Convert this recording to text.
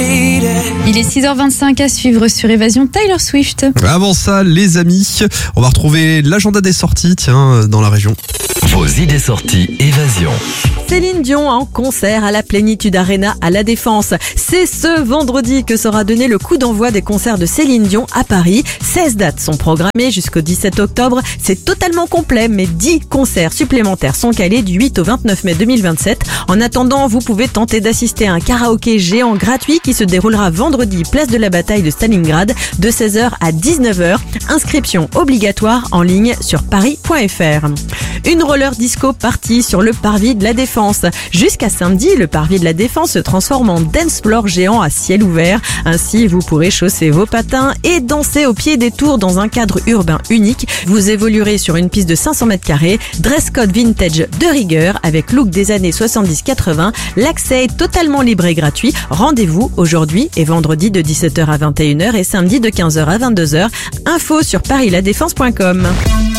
Il est 6h25 à suivre sur Évasion Taylor Swift. Avant ça, les amis, on va retrouver l'agenda des sorties, dans la région. Vos idées sorties Évasion. Céline Dion en concert à la Plénitude Arena à La Défense. C'est ce vendredi que sera donné le coup d'envoi des concerts de Céline Dion à Paris. 16 dates sont programmées jusqu'au 17 octobre. C'est totalement complet, mais 10 concerts supplémentaires sont calés du 8 au 29 mai 2027. En attendant, vous pouvez tenter d'assister à un karaoké géant gratuit qui se déroulera vendredi, place de la bataille de Stalingrad, de 16h à 19h. Inscription obligatoire en ligne sur paris.fr. Une roller disco party sur le parvis de la Défense. Jusqu'à samedi, le parvis de la Défense se transforme en dance floor géant à ciel ouvert. Ainsi, vous pourrez chausser vos patins et danser au pied des tours dans un cadre urbain unique. Vous évoluerez sur une piste de 500 m², dress code vintage de rigueur avec look des années 70-80. L'accès est totalement libre et gratuit. Rendez-vous aujourd'hui et vendredi de 17h à 21h et samedi de 15h à 22h. Info sur parisladéfense.com.